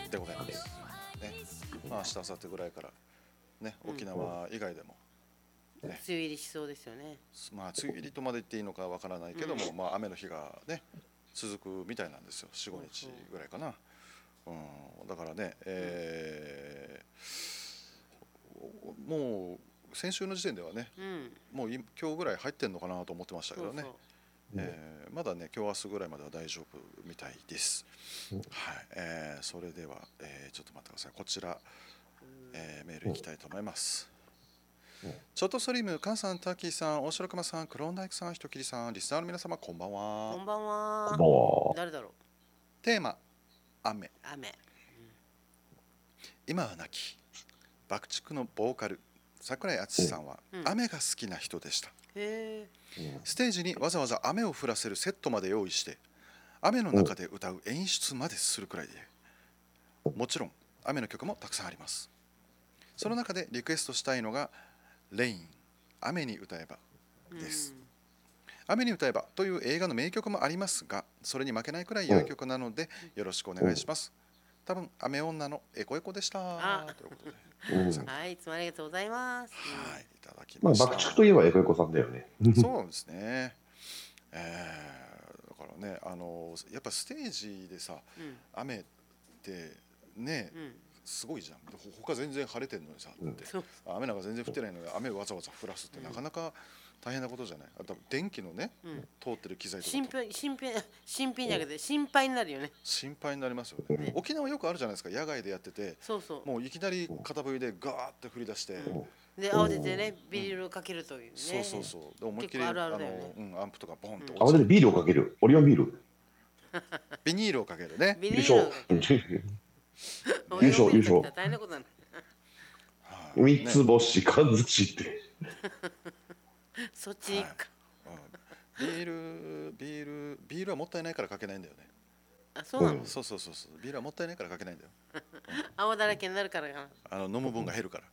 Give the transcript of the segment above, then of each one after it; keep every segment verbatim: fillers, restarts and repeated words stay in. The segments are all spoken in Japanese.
でございます。ね、まあ明日明後日ぐらいからね、沖縄以外でも、 ね、梅雨入りしそうですよね。 まあ梅雨入りとまで言っていいのかわからないけども、うん、まあ雨の日がね続くみたいなんですよ。よん、ごにちぐらいかな。うん、だからね、えー、もう先週の時点ではね、うん、もう今日ぐらい入ってんのかなと思ってましたけどね。そうそう、えー、まだね今日明日ぐらいまでは大丈夫みたいです。はい、えー、それでは、えー、ちょっと待ってください。こちら、えー、メールいきたいと思います。ショートストリーム、カンさん、タッキーさん、大城熊さん、クローンダイクさん、人切りさん、リスナーの皆様、こんばんは。 こんばんは。 こんばんは。 誰だろう。 テーマ、雨。 雨。うん、 今は亡き爆竹のボーカル櫻井敦さんは、うん、雨が好きな人でした。へー。ステージにわざわざ雨を降らせるセットまで用意して雨の中で歌う演出までするくらいで、もちろん雨の曲もたくさんあります。その中でリクエストしたいのがレイン、雨に歌えばです。雨に歌えばという映画の名曲もありますが、それに負けないくらい良い曲なのでよろしくお願いします。多分雨女のエコエコでした。ということで、 はい、いつもありがとうございます。 はい、いただきました。 まあ爆竹といえばエコエコさんだよね。 そうなんですね。えー、だからね、あのやっぱステージでさ、うん、雨ってね、うん、すごいじゃん。他全然晴れてんのにさ、うん、って雨なんか全然降ってないのに雨をわざわざ降らすってなかなか大変なことじゃない。あと電気のね、うん、通ってる機材とか新品新品新品じゃなくて心配になるよね。 心配になりますよね。ね、沖縄よくあるじゃないですか。野外でやってて、そうそう、もういきなり片冬でガーって降り出して、うん、 で慌ててねビールをかけるというね。 そうそうそう。で思いっきりあの、うん、アンプとかボンと落ちて、慌ててビールをかける。オリオンビール。 ビニールをかけるね。 優勝。優勝優勝。 大変なことなんだ。 三つ星かずちって。 そっちに行くか。 ビールビールビールはもったいないからかけないんだよね。 あ、そうなの。 そうそうそうそう。ビールはもったいないからかけないんだよ。 泡だらけになるからかな。 あの飲む分が減るから。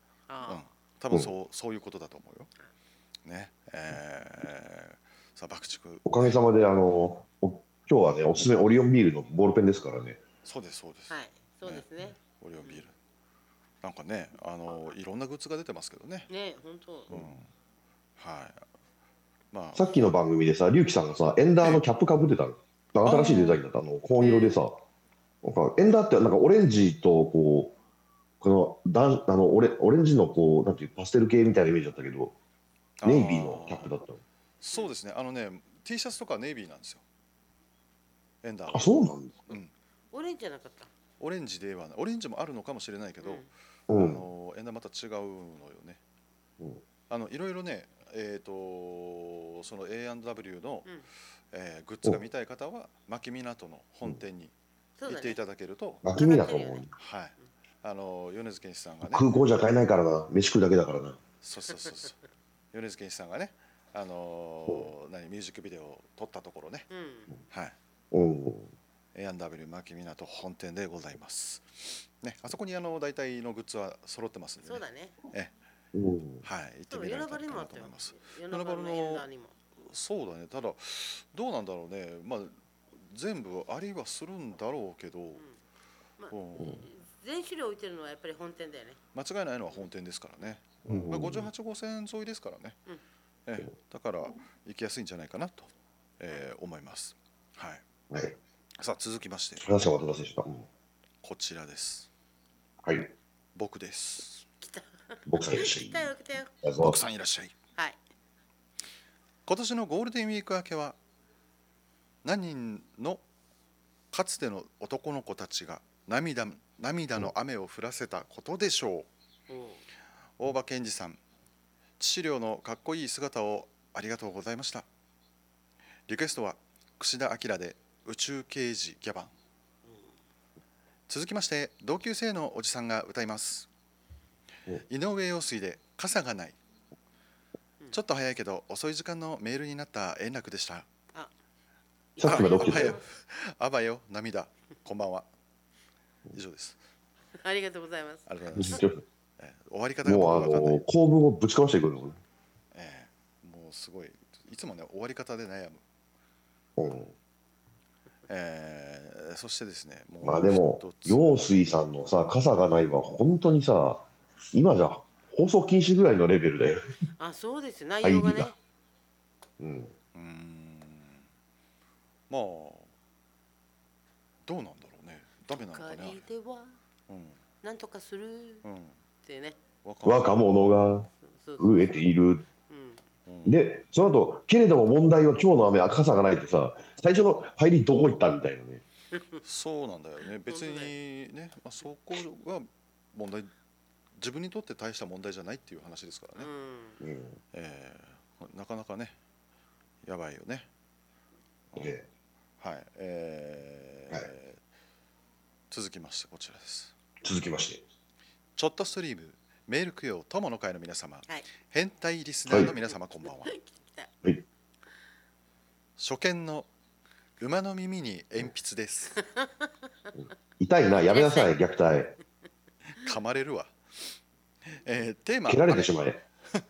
うん。多分そうそういうことだと思うよ。ね。えー、さあ爆竹。 おかげさまであの今日はねおすすめオリオンビールのボールペンですからね。 そうですそうです。 はい。そうですね。 オリオンビール。なんかね、あのいろんなグッズが出てますけどね。 ね、本当。うん。 はい。まあ、 さっきの番組でさ、リュウキさんがさ、エンダーのキャップかぶってたの。新しいデザインだった。あの紺色でさ、なんかエンダーってなんかオレンジとこうこのだんあのオレオレンジのこうなんていうパステル系みたいなイメージだったけど、ネイビーのキャップだったの。 そうですね。あのね、T シャツとかネイビーなんですよ。エンダー。 あ、そうなんですか。 うん。オレンジじゃなかった。 オレンジではオレンジもあるのかもしれないけど、 うん、 あのエンダーまた違うのよね。うん、あのいろいろね。えー、とその エーアンドダブリュー の、うん、えー、グッズが見たい方は牧港の本店に行っていただけると、 牧港の、 はい、あの米津玄師さんがね、 空港じゃ買えないからな、飯食うだけだからな。 そうそうそうそう、米津玄師さんがね、あのー、何ミュージックビデオを撮ったところね、うん、はい、うん、エーアンドダブリュー 牧港本店でございますね。あそこにあの大体のグッズは揃ってますんで、ね、 そうだね、 えはい、行ってみられたらと思います。 ヨナバルのそうだね。ただどうなんだろうね。まあ全部ありはするんだろうけど、うんまあうん、全種類置いてるのはやっぱり本店だよね。 間違いないのは本店ですからね。うん、まあ、ごじゅうはち号線沿いですからね、うん、えだから行きやすいんじゃないかなと、えー、思います。はい、はい、さあ続きまして話は私でした。 こちらです。 はい、 僕です。 僕さんいらっしゃい。 僕さんいらっしゃい。 はい。 今年のゴールデンウィーク明けは何人のかつての男の子たちが涙涙の雨を降らせたことでしょう。うん、大場健二さん、致死量のかっこいい姿をありがとうございました。リクエストは櫛田明で宇宙刑事ギャバン。うん、続きまして同級生のおじさんが歌います。井上陽水で傘がない。ちょっと早いけど遅い時間のメールになった円楽でした。 あ、さっきまで起きてたよ。 あばよ涙、こんばんは。以上です。 ありがとうございます。 ありがとうございます。えー、終わり方がもうあの構文をぶちかましていくのね。 えー、もうすごいいつもね終わり方で悩む。うん、 えーそしてですね、もうまあでも一つ陽水さんのさ傘がないは本当にさ今じゃ放送禁止ぐらいのレベルだよ。 あ、そうです。内入りが。 容がね。 うん。 うーんまあどうなんだろうね。ダメなのかねあれ。 仮ではうんなんとかするっうんてね。 わかんない若者がそうそう増えている。 うん。 うんで、その後、けれども問題は今日の雨は傘がないってさ、最初の入りどこ行ったみたいなね。 そうなんだよね。別本当だよにね、まあ、そこは問題、自分にとって大した問題じゃないっていう話ですからね。 うん。 うん。 えーなかなかね、やばいよね。 で、 はい。えーはい続きましてこちらです。 続きまして。 ちょっとストリームメール供養友の会の皆様、 はい。 変態リスナーの皆様、こんばんは。 来た。 はい。 初見の馬の耳に鉛筆です。 痛いな、やめなさい、虐待。 噛まれるわ。えーテーマ蹴られて雨しまえ。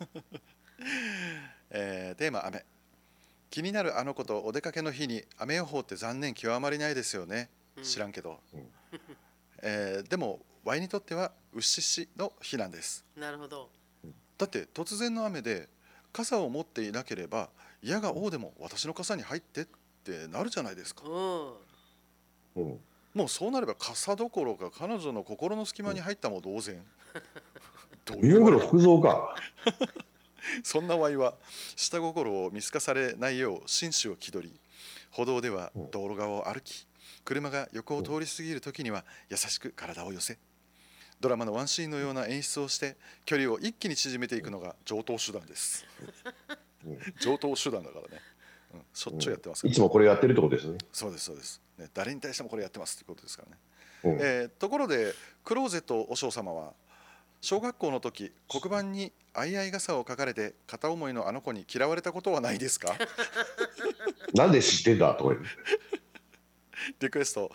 えーテーマ雨。気になるあの子とお出かけの日に雨予報って残念極まりないですよね。知らんけど、 うんえーでもワイにとってはうっししの日なんです。 なるほど。 だって突然の雨で傘を持っていなければ嫌が王でも私の傘に入ってってなるじゃないですか。 うん。 うん。 もうそうなれば傘どころか彼女の心の隙間に入ったも同然。どうい目黒うわけ福蔵か。 そんなワイは下心を見透かされないよう紳士を気取り、歩道では道路側を歩き、車が横を通り過ぎる時には優しく体を寄せ、ドラマのワンシーンのような演出をして距離を一気に縮めていくのが上等手段です。 うん上等手段だからね、うん、しょっちゅうやってますから、 いつもこれやってるってことですね。 そうですそうです、ね、誰に対してもこれやってますってことですからね。 うん。 えーところでクローゼット和尚様は小学校の時黒板に相合い傘を書かれて片思いのあの子に嫌われたことはないですか？ なんで知ってんだとか言う。 リクエスト